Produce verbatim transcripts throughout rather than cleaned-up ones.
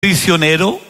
prisionero?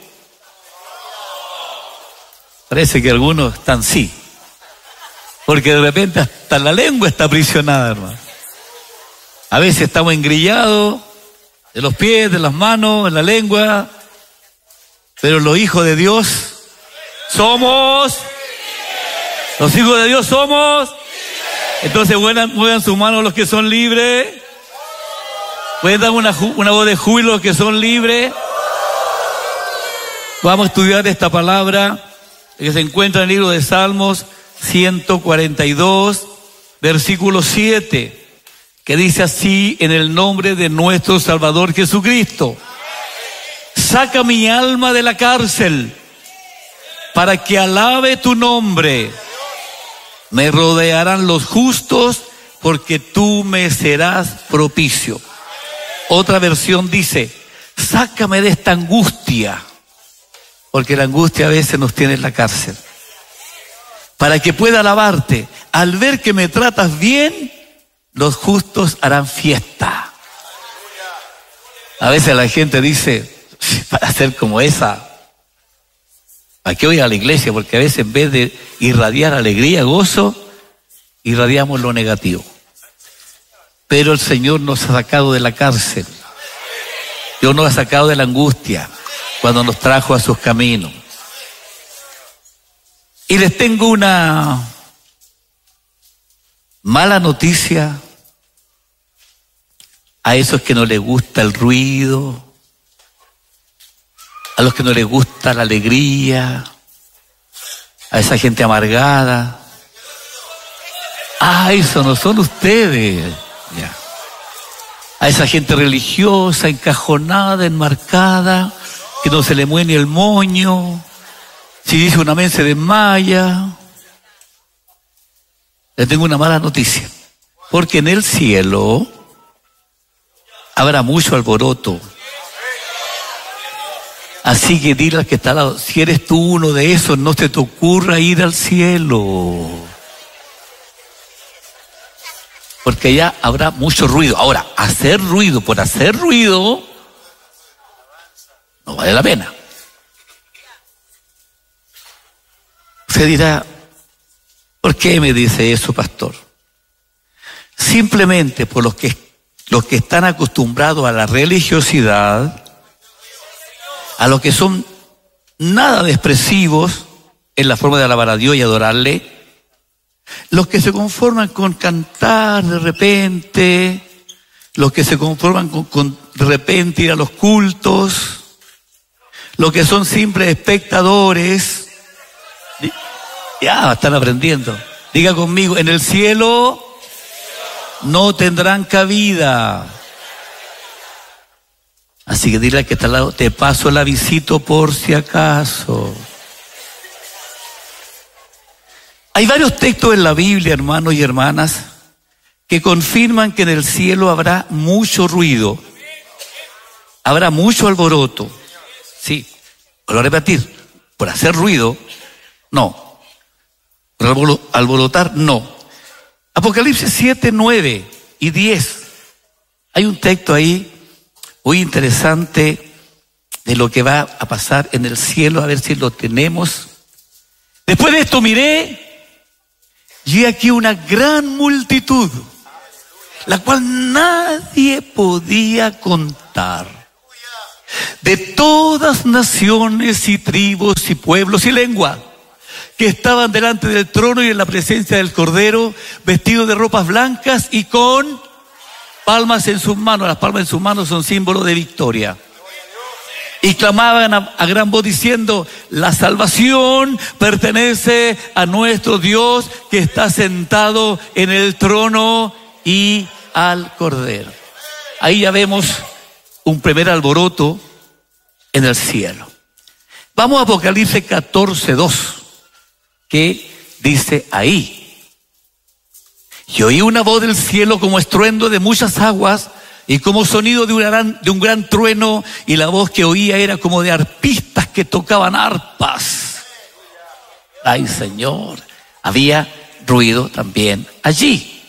Parece que algunos están sí, porque de repente hasta la lengua está aprisionada, hermano. A veces estamos engrillados de los pies, de las manos, en la lengua, pero los hijos de Dios somos, los hijos de Dios somos. Entonces muevan, muevan sus manos los que son libres. Pueden dar una, una voz de júbilo los que son libres. Vamos a estudiar esta palabra que se encuentra en el libro de Salmos ciento cuarenta y dos, versículo siete, que dice así: en el nombre de nuestro Salvador Jesucristo, saca mi alma de la cárcel para que alabe tu nombre. Me rodearán los justos porque tú me serás propicio. Otra versión dice: sácame de esta angustia, porque la angustia a veces nos tiene en la cárcel, para que pueda alabarte. Al ver que me tratas bien, los justos harán fiesta. A veces la gente dice, para ser como esa, ¿para qué voy a la iglesia? Porque a veces en vez de irradiar alegría, gozo, irradiamos lo negativo. Pero el Señor nos ha sacado de la cárcel. Dios nos ha sacado de la angustia cuando nos trajo a sus caminos. Y les tengo una mala noticia a esos que no les gusta el ruido, a los que no les gusta la alegría, a esa gente amargada. Ah, eso no son ustedes. Ya. A esa gente religiosa, encajonada, enmarcada, que no se le mueve ni el moño. Si dice un amén se desmaya. Les tengo una mala noticia, porque en el cielo habrá mucho alboroto. Así que dile al que está al lado, si eres tú uno de esos, no se te ocurra ir al cielo, porque ya habrá mucho ruido. Ahora, hacer ruido por hacer ruido no vale la pena. Usted dirá, ¿por qué me dice eso, pastor? Simplemente por los que, los que están acostumbrados a la religiosidad, a los que son nada de expresivos en la forma de alabar a Dios y adorarle, los que se conforman con cantar de repente, los que se conforman con, con de repente ir a los cultos, los que son simples espectadores. Ya están aprendiendo. Diga conmigo, en el cielo no tendrán cabida. Así que dile al que está al lado, te paso la visita por si acaso. Hay varios textos en la Biblia, hermanos y hermanas, que confirman que en el cielo habrá mucho ruido, habrá mucho alboroto. Sí, lo voy a repetir, por hacer ruido, no. Por alborotar, no. Apocalipsis siete, nueve y diez. Hay un texto ahí muy interesante de lo que va a pasar en el cielo, a ver si lo tenemos. Después de esto miré, y aquí una gran multitud, la cual nadie podía contar, de todas naciones y tribus y pueblos y lenguas, que estaban delante del trono y en la presencia del Cordero, vestidos de ropas blancas y con palmas en sus manos. Las palmas en sus manos son símbolo de victoria. Y clamaban a, a gran voz diciendo, la salvación pertenece a nuestro Dios que está sentado en el trono y al Cordero. Ahí ya vemos un primer alboroto en el cielo. Vamos a Apocalipsis catorce, dos. ¿Qué dice ahí? Y oí una voz del cielo como estruendo de muchas aguas y como sonido de un gran, de un gran trueno, y la voz que oía era como de arpistas que tocaban arpas. Ay, Señor, había ruido también allí.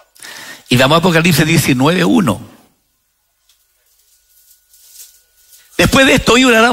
Y vamos a Apocalipsis diecinueve, uno. Después de esto hoy orará